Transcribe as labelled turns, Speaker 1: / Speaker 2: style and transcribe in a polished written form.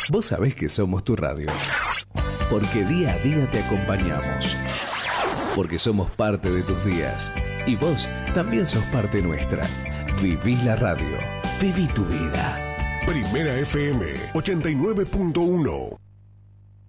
Speaker 1: Vos sabés que somos tu radio. Porque día a día te acompañamos. Porque somos parte de tus días. Y vos también sos parte nuestra. Viví la radio. Viví tu vida.
Speaker 2: Primera FM 89.1.